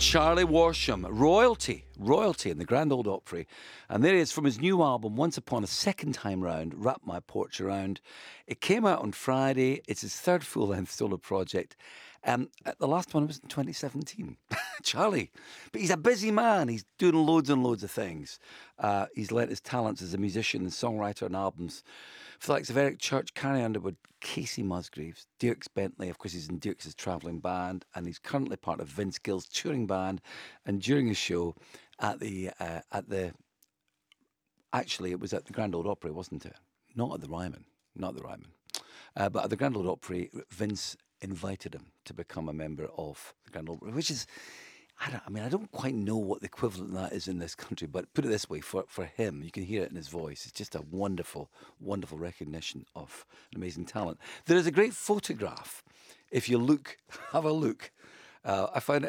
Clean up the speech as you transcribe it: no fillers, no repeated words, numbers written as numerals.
Charlie Worsham, royalty in the Grand Ole Opry. And there he is from his new album, Once Upon a Second Time Round, Wrap My Porch Around. It came out on Friday. It's his third full-length solo project. The last one was in 2017. Charlie. But he's a busy man. He's doing loads and loads of things. He's lent his talents as a musician and songwriter on albums for the likes of Eric Church, Carrie Underwood, Casey Musgraves, Dierks Bentley. Of course, he's in Dierks' travelling band, and he's currently part of Vince Gill's touring band. And during his show actually, it was at the Grand Ole Opry, wasn't it? Not at the Ryman. But at the Grand Ole Opry, Vince invited him to become a member of the Grand Ole Opry, which is, I don't quite know what the equivalent of that is in this country, but put it this way, for him, you can hear it in his voice. It's just a wonderful, wonderful recognition of an amazing talent. There is a great photograph. If you look, have a look. I found it